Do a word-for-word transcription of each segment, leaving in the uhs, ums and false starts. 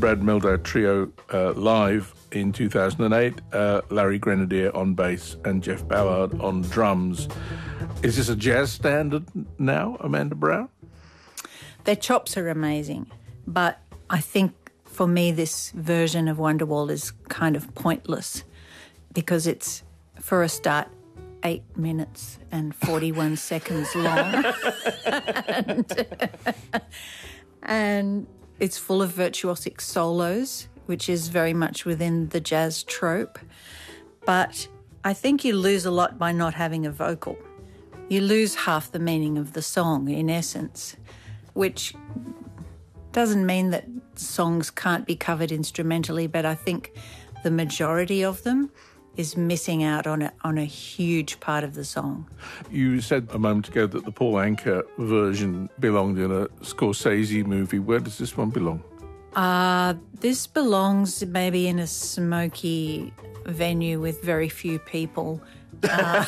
Brad Mehldau Trio uh, live in two thousand eight, uh, Larry Grenadier on bass and Jeff Ballard on drums. Is this a jazz standard now, Amanda Brown? Their chops are amazing, but I think for me this version of Wonderwall is kind of pointless because it's, for a start, eight minutes and forty-one seconds long. and, and it's full of virtuosic solos, which is very much within the jazz trope. But I think you lose a lot by not having a vocal. You lose half the meaning of the song, in essence, which doesn't mean that songs can't be covered instrumentally, but I think the majority of them is missing out on a, on a huge part of the song. You said a moment ago that the Paul Anka version belonged in a Scorsese movie. Where does this one belong? Uh, this belongs maybe in a smoky venue with very few people. Uh,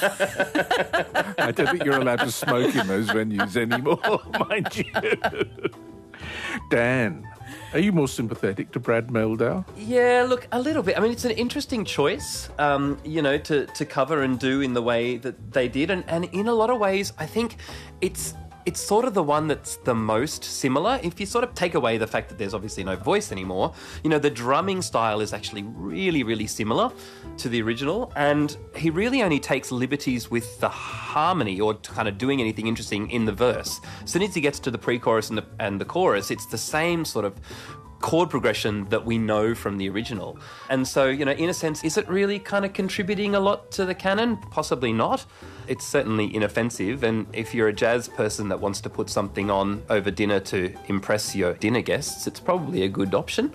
I don't think you're allowed to smoke in those venues anymore, mind you. Dan, are you more sympathetic to Brad Mehldau? Yeah, look, a little bit. I mean, it's an interesting choice, um, you know, to, to cover and do in the way that they did. And, and in a lot of ways, I think it's it's sort of the one that's the most similar. If you sort of take away the fact that there's obviously no voice anymore, you know, the drumming style is actually really, really similar to the original. And he really only takes liberties with the harmony or kind of doing anything interesting in the verse. As soon as he gets to the pre-chorus and the, and the chorus, it's the same sort of chord progression that we know from the original. And so, you know, in a sense, is it really kind of contributing a lot to the canon? Possibly not. It's certainly inoffensive, and if you're a jazz person that wants to put something on over dinner to impress your dinner guests, it's probably a good option.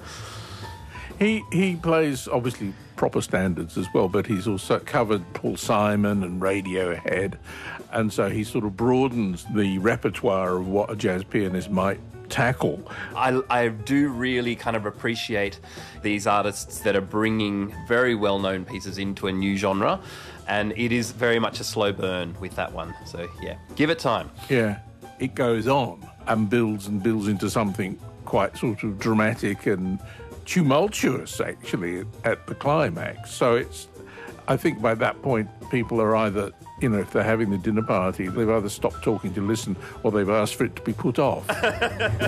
He he plays, obviously, proper standards as well, but he's also covered Paul Simon and Radiohead, and so he sort of broadens the repertoire of what a jazz pianist might tackle. I, I do really kind of appreciate these artists that are bringing very well-known pieces into a new genre, and it is very much a slow burn with that one. So, yeah, give it time. Yeah, it goes on and builds and builds into something quite sort of dramatic and tumultuous, actually, at the climax. So it's, I think by that point, people are either, you know, if they're having the dinner party, they've either stopped talking to listen or they've asked for it to be put off.